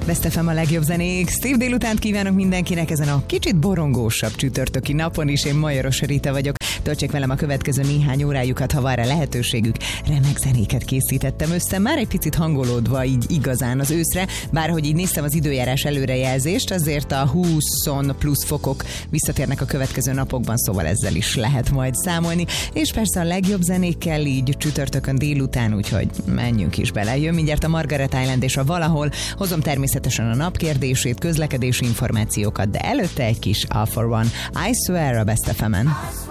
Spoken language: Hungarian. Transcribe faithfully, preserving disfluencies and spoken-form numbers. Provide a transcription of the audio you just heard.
Best ef em a legjobb zenék. Szép délutánt kívánok mindenkinek ezen a kicsit borongósabb csütörtöki napon is. Én Majoros Rita vagyok. Töltsék velem a következő néhány órájukat, ha van rá lehetőségük. Remek zenéket készítettem össze, már egy picit hangolódva így igazán az őszre, bár hogy így néztem az időjárás előrejelzést, azért a húsz plusz fokok visszatérnek a következő napokban, szóval ezzel is lehet majd számolni. És persze a legjobb zenékkel így csütörtökön délután, úgyhogy menjünk is bele. Jön mindjárt a Margaret Island és a Valahol. Hozom természetesen a napkérdését, közlekedési információkat, de előtte egy kis All for One. I Swear a Best ef emen.